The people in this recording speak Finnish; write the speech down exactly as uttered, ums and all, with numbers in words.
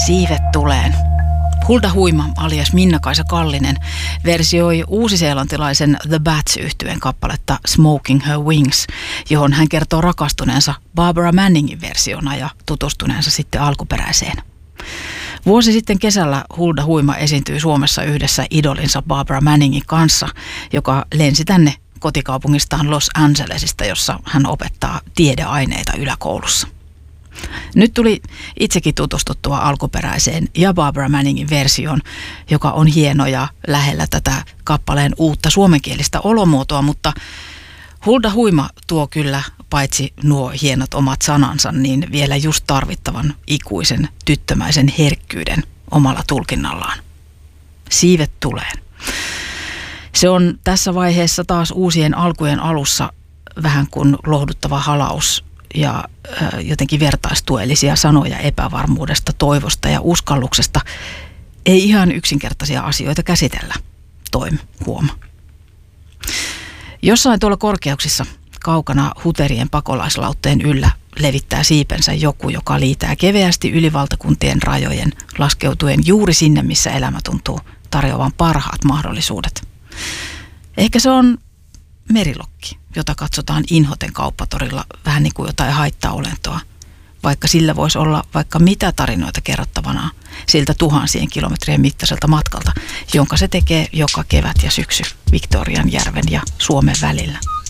Siivet tuleen. Hulda Huima alias Minna-Kaisa Kallinen versioi uusiseelantilaisen The Bats-yhtyeen kappaletta Smoking Her Wings, johon hän kertoo rakastuneensa Barbara Manningin versiona ja tutustuneensa sitten alkuperäiseen. Vuosi sitten kesällä Hulda Huima esiintyi Suomessa yhdessä idolinsa Barbara Manningin kanssa, joka lensi tänne kotikaupungistaan Los Angelesista, jossa hän opettaa tiedeaineita yläkoulussa. Nyt tuli itsekin tutustuttua alkuperäiseen ja Barbara Manningin versioon, joka on hieno ja lähellä tätä kappaleen uutta suomenkielistä olomuotoa, mutta Hulda Huima tuo kyllä paitsi nuo hienot omat sanansa, niin vielä just tarvittavan ikuisen tyttömäisen herkkyyden omalla tulkinnallaan. Siivet tuleen. Se on tässä vaiheessa taas uusien alkujen alussa vähän kuin lohduttava halaus ja jotenkin vertaistuellisia sanoja epävarmuudesta, toivosta ja uskalluksesta. Ei ihan yksinkertaisia asioita käsitellä. Toim, huoma. Jossain tuolla korkeuksissa kaukana huterien pakolaislautteen yllä levittää siipensä joku, joka liitää keveästi yli valtakuntien rajojen, laskeutuen juuri sinne, missä elämä tuntuu tarjoavan parhaat mahdollisuudet. Ehkä se on merilokki, jota katsotaan inhoten kauppatorilla vähän niin kuin jotain haittaolentoa, vaikka sillä voisi olla vaikka mitä tarinoita kerrottavana siltä tuhansien kilometrien mittaiselta matkalta, jonka se tekee joka kevät ja syksy Victorianjärven ja Suomen välillä.